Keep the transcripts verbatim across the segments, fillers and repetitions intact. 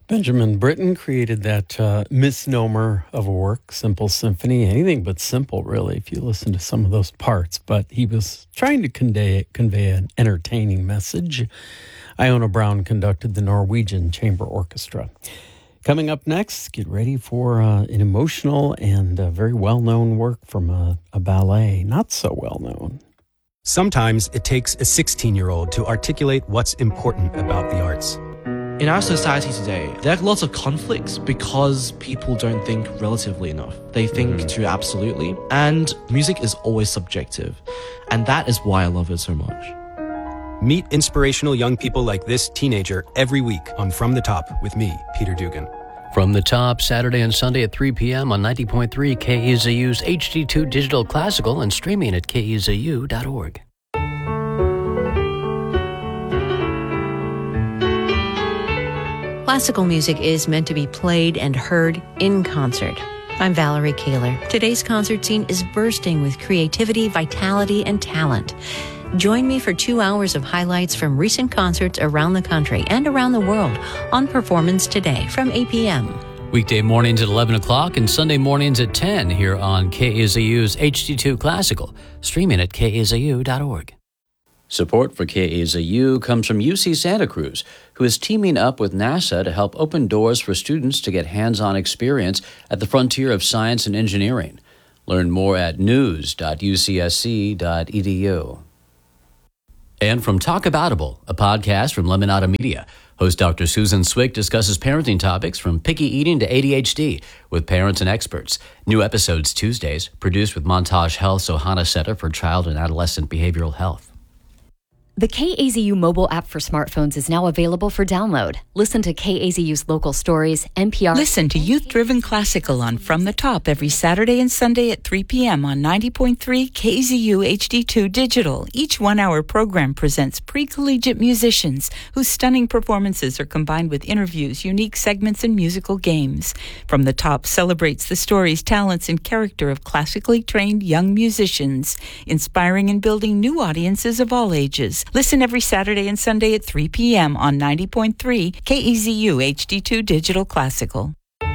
Benjamin Britten created that uh, misnomer of a work, Simple Symphony. Anything but simple, really, if you listen to some of those parts. But he was trying to convey, convey an entertaining message. Iona Brown conducted the Norwegian Chamber Orchestra. Coming up next, get ready for uh, an emotional and uh, very well-known work from a, a ballet, not so well-known. Sometimes it takes a sixteen-year-old to articulate what's important about the arts. In our society today, there are lots of conflicts because people don't think relatively enough. They think mm-hmm. too absolutely, and music is always subjective. And that is why I love it so much. Meet inspirational young people like this teenager every week on From the Top with me, Peter Dugan. From the Top, Saturday and Sunday at three p.m. on ninety point three K E Z U's H D two Digital Classical and streaming at K E Z U dot org. Classical music is meant to be played and heard in concert. I'm Valerie Kaler. Today's concert scene is bursting with creativity, vitality, and talent. Join me for two hours of highlights from recent concerts around the country and around the world on Performance Today from eight p.m. Weekday mornings at eleven o'clock and Sunday mornings at ten here on K E Z U's H D two Classical, streaming at K E Z U dot org. Support for K E Z U comes from U C Santa Cruz, who is teaming up with NASA to help open doors for students to get hands-on experience at the frontier of science and engineering. Learn more at news dot u c s c dot e d u. And from Talk Aboutable, a podcast from Lemonada Media, host Doctor Susan Swick discusses parenting topics from picky eating to A D H D with parents and experts. New episodes Tuesdays, produced with Montage Health's Ohana Center for Child and Adolescent Behavioral Health. The K A Z U mobile app for smartphones is now available for download. Listen to K A Z U's local stories, N P R... Listen to Youth Driven Classical on From the Top every Saturday and Sunday at three p.m. on ninety point three K A Z U H D two Digital. Each one-hour program presents pre-collegiate musicians whose stunning performances are combined with interviews, unique segments, and musical games. From the Top celebrates the stories, talents, and character of classically trained young musicians, inspiring and building new audiences of all ages. Listen every Saturday and Sunday at three p.m. on ninety point three K E Z U H D two Digital Classical.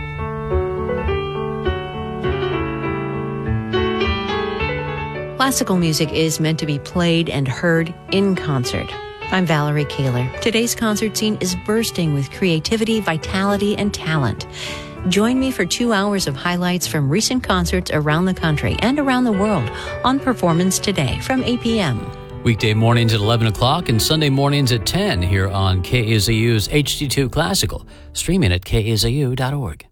Classical music is meant to be played and heard in concert. I'm Valerie Kaler. Today's concert scene is bursting with creativity, vitality, and talent. Join me for two hours of highlights from recent concerts around the country and around the world on Performance Today from eight p.m. Weekday mornings at eleven o'clock and Sunday mornings at ten here on K A Z U's H D two Classical, streaming at K A Z U dot org.